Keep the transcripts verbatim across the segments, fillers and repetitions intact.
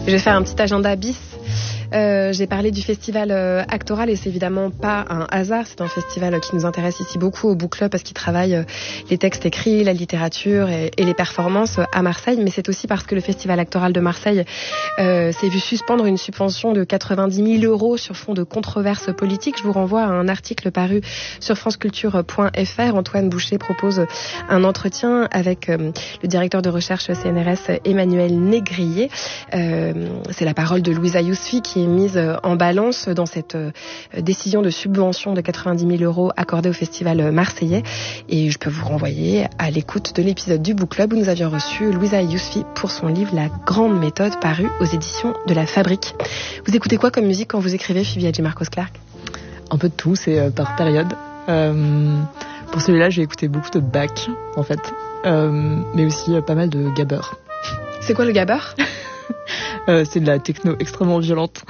Je vais faire un petit agenda bis. Euh, j'ai parlé du festival euh, Actoral et c'est évidemment pas un hasard. C'est un festival qui nous intéresse ici beaucoup au Book Club parce qu'il travaille euh, les textes écrits, la littérature et, et les performances à Marseille. Mais c'est aussi parce que le festival Actoral de Marseille euh, s'est vu suspendre une subvention de quatre-vingt-dix mille euros sur fond de controverses politiques. Je vous renvoie à un article paru sur franceculture point f r. Antoine Boucher propose un entretien avec euh, le directeur de recherche C N R S Emmanuel Négrier. Euh, c'est la parole de Louisa Yousfi qui est mise en balance dans cette décision de subvention de quatre-vingt-dix mille euros accordée au festival marseillais. Et je peux vous renvoyer à l'écoute de l'épisode du Book Club où nous avions reçu Louisa Yousfi pour son livre La Grande Méthode, paru aux éditions de La Fabrique. Vous écoutez quoi comme musique quand vous écrivez, Phoebe J. Marcos Clark? Un peu de tout, c'est par période. Euh, pour celui-là, j'ai écouté beaucoup de Bach, en fait, euh, mais aussi pas mal de gabber. C'est quoi le gabber? Euh, c'est de la techno extrêmement violente.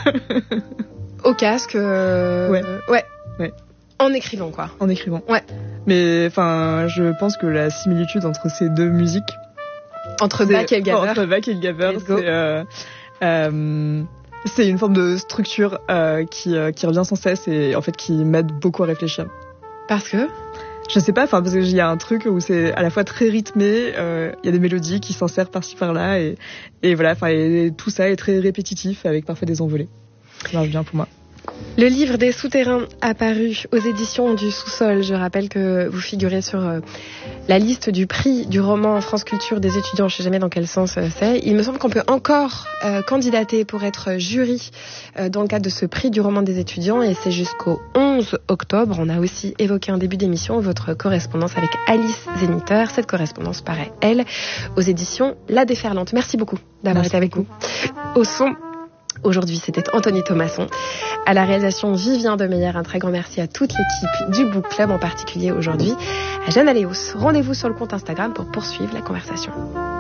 Au casque euh... ouais. ouais. Ouais. En écrivant, quoi. En écrivant. Ouais. Mais enfin, je pense que la similitude entre ces deux musiques... Entre Bach et le gabber. Entre Bach et le gabber, c'est, euh, euh, c'est une forme de structure euh, qui, euh, qui revient sans cesse et en fait qui m'aide beaucoup à réfléchir. Parce que Je sais pas, enfin parce qu'il y a un truc où c'est à la fois très rythmé, il euh, y a des mélodies qui s'insèrent par-ci par-là et, et voilà, enfin tout ça est très répétitif avec parfois des envolées. Ça marche bien pour moi. Le livre des souterrains apparu aux éditions du Sous-sol. Je rappelle que vous figurez sur euh, la liste du prix du roman France Culture des étudiants. Je ne sais jamais dans quel sens euh, c'est. Il me semble qu'on peut encore euh, candidater pour être jury euh, dans le cadre de ce prix du roman des étudiants et c'est jusqu'au onze octobre. On a aussi évoqué en début d'émission votre correspondance avec Alice Zéniter. Cette correspondance paraît, elle, aux éditions La Déferlante. Merci beaucoup d'avoir été avec nous. Au son, aujourd'hui, c'était Anthony Thomasson. À la réalisation, Vivien Demeyer. Un très grand merci à toute l'équipe du Book Club, en particulier aujourd'hui à Jeanne Aléos. Rendez-vous sur le compte Instagram pour poursuivre la conversation.